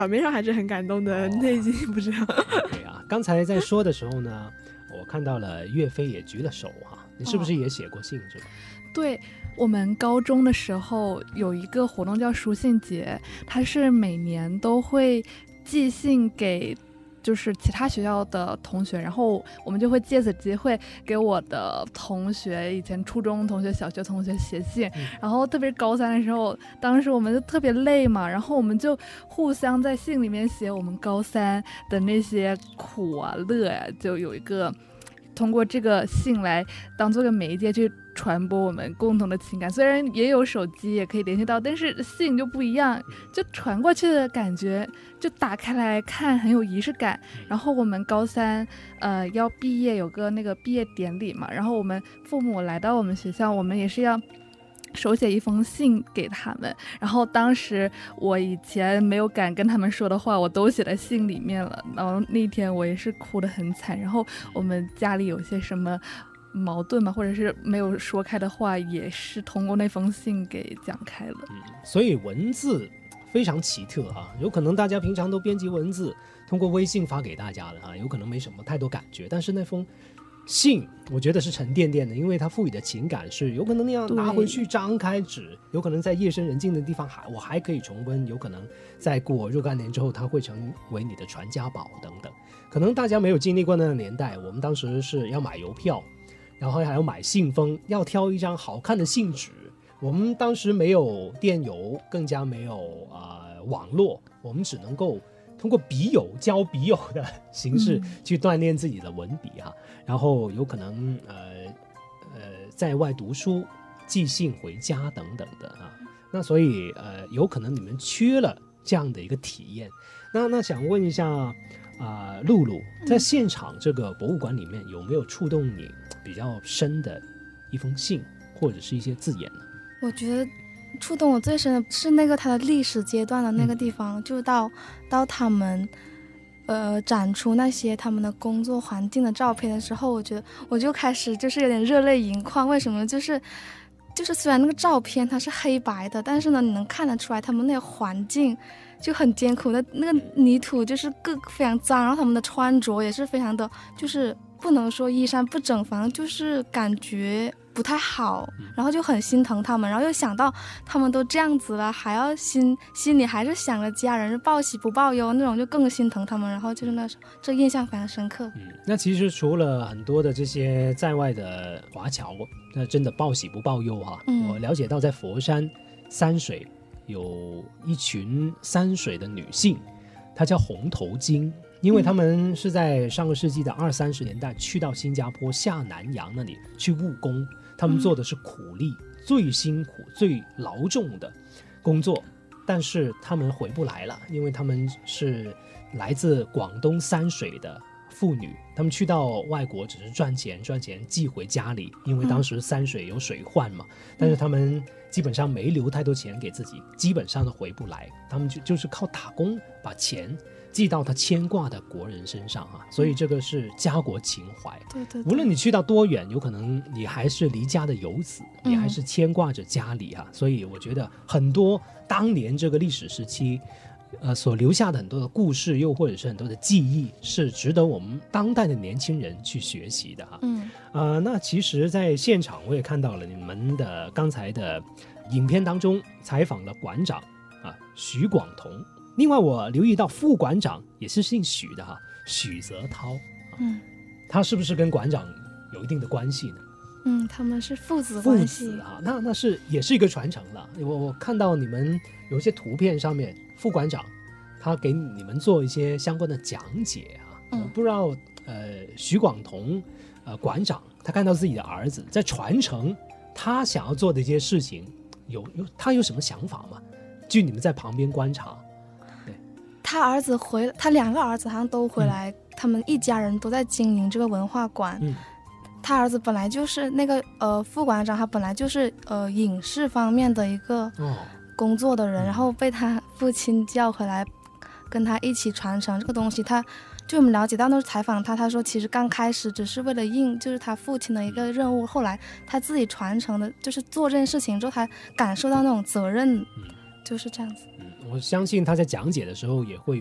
表面上还是很感动的，内心不知道。 对啊，刚才在说的时候呢，我看到了岳飞也举了手哈，你是不是也写过信是吧？ 对，我们高中的时候有一个活动叫书信节，它是每年都会寄信给就是其他学校的同学，然后我们就会借此机会给我的同学，以前初中同学、小学同学写信，然后特别是高三的时候，当时我们就特别累嘛，然后我们就互相在信里面写我们高三的那些苦啊、乐呀，就有一个通过这个信来当做个媒介去传播我们共同的情感。虽然也有手机也可以联系到，但是信就不一样，就传过去的感觉，就打开来看很有仪式感。然后我们高三要毕业，有个那个毕业典礼嘛，然后我们父母来到我们学校，我们也是要手写一封信给他们，然后当时我以前没有敢跟他们说的话我都写在信里面了，然后那天我也是哭得很惨，然后我们家里有些什么矛盾嘛，或者是没有说开的话，也是通过那封信给讲开了。 所以文字非常奇特啊，有可能大家平常都编辑文字通过微信发给大家了啊，有可能没什么太多感觉，但是那封信我觉得是沉甸甸的，因为它赋予的情感是有可能你要拿回去张开纸，有可能在夜深人静的地方我还可以重温，有可能在过若干年之后它会成为你的传家宝等等。可能大家没有经历过那个年代，我们当时是要买邮票，然后还要买信封，要挑一张好看的信纸。我们当时没有电邮，更加没有网络，我们只能够通过笔友交笔友的形式去锻炼自己的文笔哈。然后有可能在外读书寄信回家等等的啊。那所以有可能你们缺了这样的一个体验。那想问一下露露，在现场这个博物馆里面有没有触动你比较深的一封信或者是一些字眼呢？ 我觉得触动我最深的是那个它的历史阶段的那个地方，就到他们展出那些他们的工作环境的照片的时候，我觉得我就开始就是有点热泪盈眶。为什么？就是虽然那个照片它是黑白的，但是呢你能看得出来他们那个环境就很艰苦，那个泥土就是非常脏，然后他们的穿着也是非常的，就是不能说衣衫不整，反正就是感觉不太好，然后就很心疼他们，然后又想到他们都这样子了，还要心里还是想着家人，报喜不报忧那种，就更心疼他们，然后就是这印象非常深刻。 那其实除了很多的这些在外的华侨，那真的报喜不报忧哈。我了解到在佛山山水有一群山水的女性，她叫红头巾，因为他们是在上个世纪的20-30年代去到新加坡下南洋那里去务工，他们做的是苦力，最辛苦最劳重的工作，但是他们回不来了，因为他们是来自广东山水的妇女，他们去到外国只是赚钱寄回家里，因为当时山水有水患嘛，但是他们基本上没留太多钱给自己，基本上都回不来，他们就是靠打工把钱寄到他牵挂的国人身上啊，所以这个是家国情怀。 对， 无论你去到多远，有可能你还是离家的游子，你还是牵挂着家里啊。所以我觉得很多当年这个历史时期所留下的很多的故事，又或者是很多的记忆，是值得我们当代的年轻人去学习的哈。那其实在现场我也看到了你们的刚才的影片当中采访了馆长许广同，另外我留意到副馆长也是姓许的哈，许泽涛。他是不是跟馆长有一定的关系呢？ 他们是父子关系啊，那是也是一个传承了。我看到你们有一些图片上面，副馆长他给你们做一些相关的讲解啊。我不知道许广同馆长他看到自己的儿子在传承他想要做的一些事情，他有什么想法吗？据你们在旁边观察。 他两个儿子好像都回来，他们一家人都在经营这个文化馆。他儿子本来就是那个副馆长，他本来就是影视方面的一个工作的人，然后被他父亲叫回来跟他一起传承这个东西。就我们了解到，那时候采访他说其实刚开始只是为了应就是他父亲的一个任务，后来他自己传承的，就是做这件事情之后他感受到那种责任，就是这样子。 我相信他在讲解的时候也会